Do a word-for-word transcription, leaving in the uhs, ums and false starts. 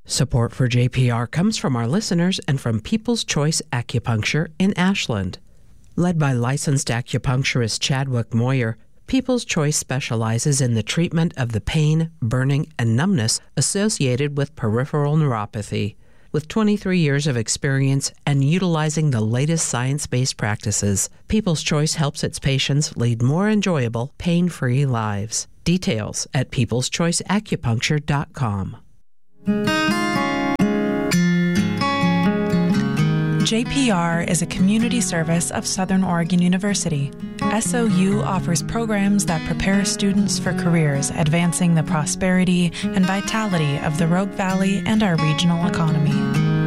Support for J P R comes from our listeners and from People's Choice Acupuncture in Ashland. Led by licensed acupuncturist Chadwick Moyer, People's Choice specializes in the treatment of the pain, burning, and numbness associated with peripheral neuropathy. With twenty-three years of experience and utilizing the latest science-based practices, People's Choice helps its patients lead more enjoyable, pain-free lives. Details at peoples choice acupuncture dot com. J P R is a community service of Southern Oregon University. S O U offers programs that prepare students for careers advancing the prosperity and vitality of the Rogue Valley and our regional economy.